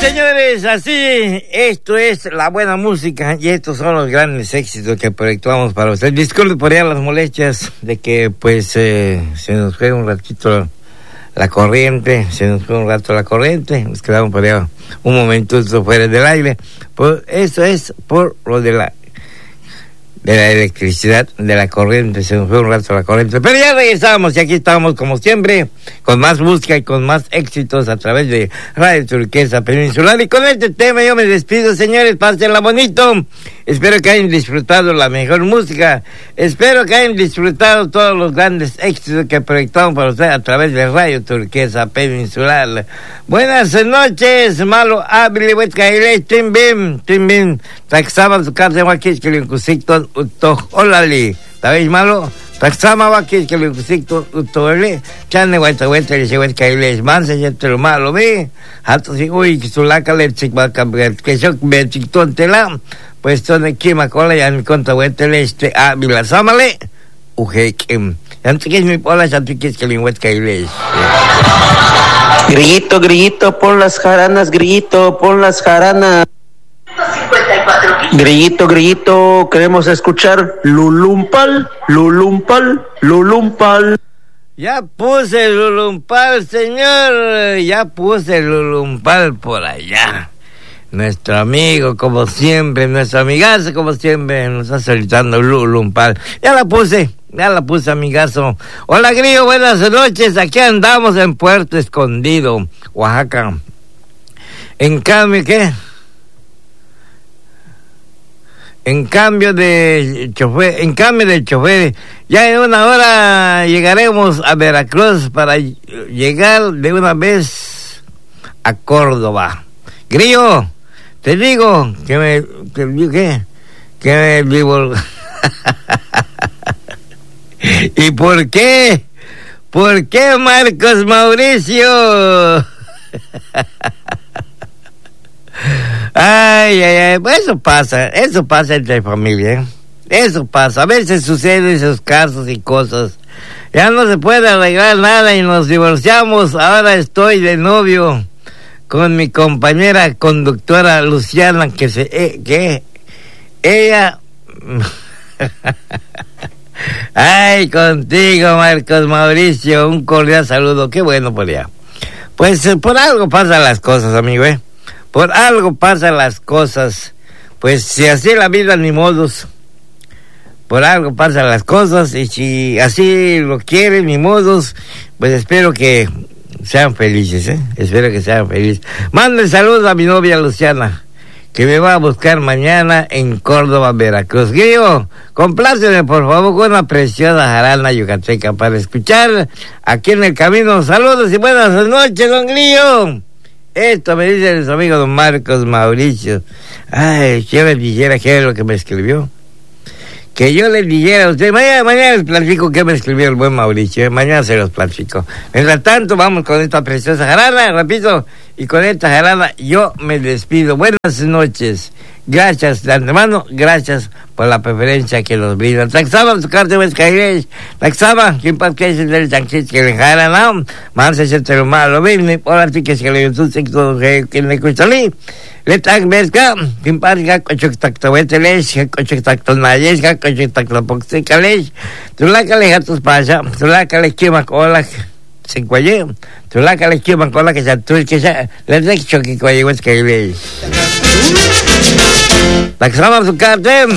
señores, así, esto es la buena música y estos son los grandes éxitos que proyectamos para ustedes. Disculpen por allá las molestias de que pues se nos fue un ratito la corriente, nos quedamos por allá un momento fuera del aire. Pues eso es por lo de la electricidad, de la corriente, se nos fue un rato la corriente, pero ya regresamos y aquí estamos como siempre, con más música y con más éxitos a través de Radio Turquesa Peninsular, y con este tema yo me despido, señores, pásenla bonito, espero que hayan disfrutado la mejor música, espero que hayan disfrutado todos los grandes éxitos que proyectamos para ustedes a través de Radio Turquesa Peninsular. Buenas noches, malo habile, timbim, taxaban su casa de Joaquín, que le incusicton Olali, ¿sabéis malo? Taxama Joaquín, que le incusicton Utole, Chane Guaita, le lleva el Cailes, Manse, ya te lo malo, ve, Hato si, uy, que su laca le chica, que yo me chicton tela, pues son aquí, Macola, ya mi conta, le Ávila, Sámale, Ujekim, antes que es mi pola, ya tú quieres que le encuentre Cailes. Grillito, pon las jaranas, grillito, pon las jaranas. Grillito, queremos escuchar Lulumpal. Ya puse el Lulumpal, señor, ya puse el Lulumpal por allá. Nuestro amigo, como siempre, nuestro amigazo, como siempre, nos está solicitando Lulumpal. Ya la puse, amigazo. Hola, Grillo, buenas noches. Aquí andamos en Puerto Escondido, Oaxaca. En cambio, ¿qué? En cambio del chofer, ya en una hora llegaremos a Veracruz para llegar de una vez a Córdoba. Grillo, te digo que me vivo. ¿Y por qué? ¿Por qué, Marcos Mauricio? Ay, pues eso pasa entre familia, ¿eh? Eso pasa, a veces suceden esos casos y cosas. Ya no se puede arreglar nada y nos divorciamos. Ahora estoy de novio con mi compañera conductora Luciana, que ella... Ay, contigo, Marcos Mauricio, un cordial saludo, qué bueno por allá. Pues por algo pasan las cosas, amigo, ¿eh? Por algo pasan las cosas. Pues si así la vida, ni modos. Por algo pasan las cosas, y si así lo quieren, ni modos, pues espero que sean felices, ¿eh? Espero que sean felices. Manden saludos a mi novia Luciana, que me va a buscar mañana en Córdoba, Veracruz. Grillo, compláceme por favor con una preciosa jarana yucateca para escuchar aquí en el camino. Saludos y buenas noches, don Grillo. Esto me dice su amigo don Marcos Mauricio. Ay, que me dijera qué es lo que me escribió. Que yo le dijera a usted, mañana les platico qué me escribió el buen Mauricio, mañana se los platico. Mientras tanto, vamos con esta preciosa jarana, repito, y con esta jarana yo me despido. Buenas noches, gracias de antemano, gracias por la preferencia que nos brindan. Taxaba su carta de Escairés, taxaba, quien paz que es el chanchis que le jaran, más se siente lo malo, ven, por las que se le dio su sexo que le cuesta li. Le tag bezga, quien paz que cochuk tacto veteles, que cochuk tacto nayes, que cochuk tacto poxicales, tú la que le gatos pasa, tú la que le quema cola, sin cuello, tú la que le quema cola que se atul, que se le dejo que cuello es que le. Taxaba su carta.